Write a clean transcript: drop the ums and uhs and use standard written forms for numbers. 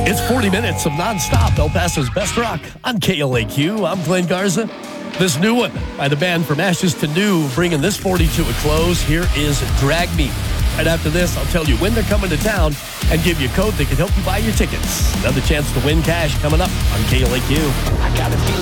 It's 40 minutes of nonstop El Paso's best rock on KLAQ. I'm Glenn Garza. This new one by the band From Ashes to New, bringing this 40 to a close. Here is Drag Me. Right after this, I'll tell you when they're coming to town and give you a code that can help you buy your tickets. Another chance to win cash coming up on KLAQ. I gotta be